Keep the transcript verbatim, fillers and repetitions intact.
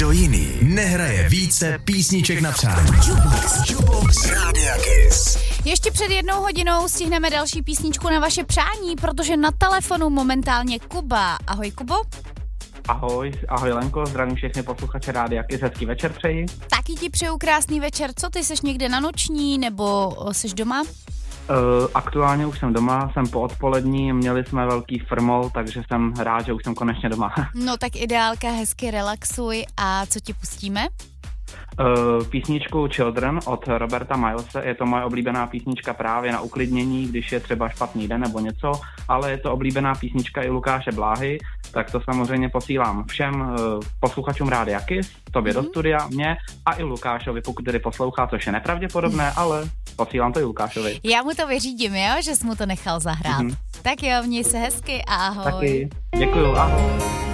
Nikdo jiný nehraje více písniček na přání. Jukebox, Jukebox Rádia Kiss. Ještě před jednou hodinou stihneme další písničku na vaše přání, protože na telefonu momentálně Kuba. Ahoj, Kubo. Ahoj, ahoj Lenko, zdravím všechny posluchače Rádia Kiss, hezký večer přeji. Taky ti přeju krásný večer. Co ty, seš někde na noční nebo seš doma? Uh, aktuálně už jsem doma, jsem po odpolední, měli jsme velký frmol, takže jsem rád, že už jsem konečně doma. No tak ideálka, hezky relaxuj. A co ti pustíme? Uh, písničku Children od Roberta Milese, je to moje oblíbená písnička právě na uklidnění, když je třeba špatný den nebo něco, ale je to oblíbená písnička i Lukáše Bláhy, tak to samozřejmě posílám všem uh, posluchačům Rádia Kiss, tobě mm-hmm. do studia, mě a i Lukášovi, pokud tedy poslouchá, což je nepravděpodobné, ale posílám to i Lukášovi. Já mu to vyřídím, jo, že jsi mu to nechal zahrát. Mm-hmm. Tak jo, měj se hezky a ahoj. Taky, děkuju, ahoj.